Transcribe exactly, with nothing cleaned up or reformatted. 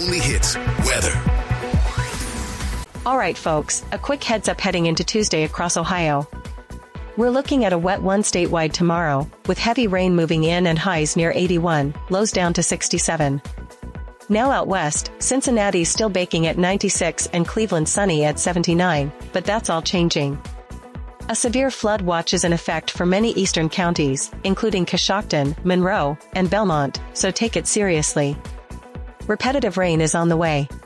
only hits weather. All right, folks, a quick heads up heading into Tuesday across Ohio. We're looking at a wet one statewide tomorrow, with heavy rain moving in and highs near eighty-one, lows down to sixty-seven. Now out west, Cincinnati's still baking at ninety-six and Cleveland sunny at seventy-nine, but that's all changing. A severe flood watch is in effect for many eastern counties, including Coshocton, Monroe, and Belmont, so take it seriously. Repetitive rain is on the way.